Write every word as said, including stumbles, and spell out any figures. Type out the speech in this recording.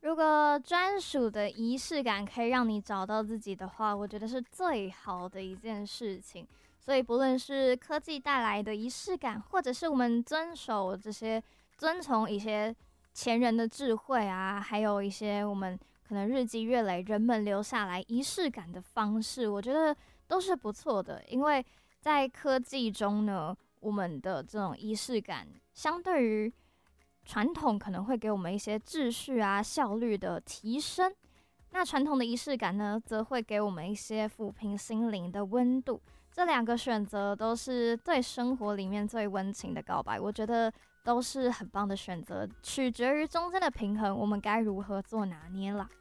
如果专属的仪式感可以让你找到自己的话，我觉得是最好的一件事情。所以不论是科技带来的仪式感，或者是我们遵守这些遵从一些前人的智慧啊，还有一些我们可能日积月累人们留下来仪式感的方式，我觉得都是不错的。因为在科技中呢，我们的这种仪式感相对于传统可能会给我们一些秩序啊、效率的提升，那传统的仪式感呢，则会给我们一些抚平心灵的温度。这两个选择都是对生活里面最温情的告白，我觉得都是很棒的选择，取决于中间的平衡，我们该如何做拿捏啦。